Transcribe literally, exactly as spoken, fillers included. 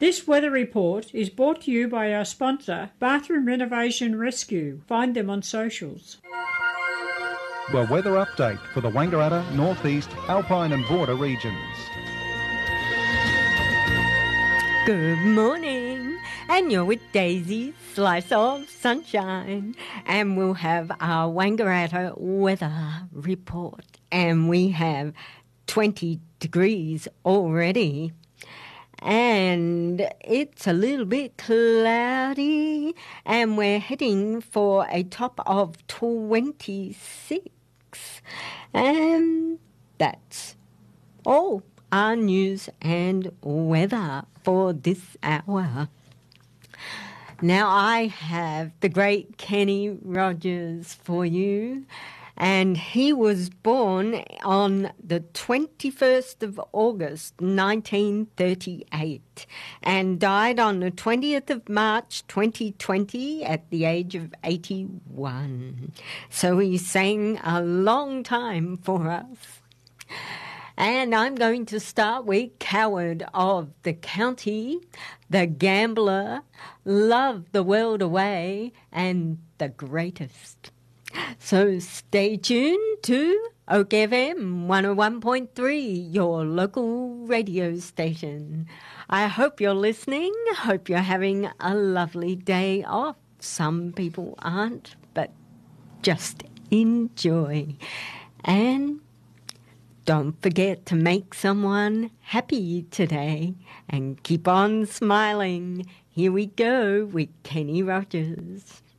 This weather report is brought to you by our sponsor, Bathroom Renovation Rescue. Find them on socials. The weather update for the Wangaratta, North East, Alpine and Border regions. Good morning, and you're with Daisy, Slice of Sunshine, and we'll have our Wangaratta weather report, and we have twenty degrees already, and it's a little bit cloudy, and we're heading for a top of twenty-six, and that's all our news and weather for this hour. Now I have the great Kenny Rogers for you, and he was born on the twenty-first of August nineteen thirty-eight and died on the twentieth of March twenty twenty at the age of eighty-one. So he sang a long time for us. And I'm going to start with Coward of the County, The Gambler, Love the World Away, and The Greatest. So stay tuned to Oak F M one oh one point three, your local radio station. I hope you're listening. Hope you're having a lovely day off. Some people aren't, but just enjoy. And don't forget to make someone happy today and keep on smiling. Here we go with Kenny Rogers.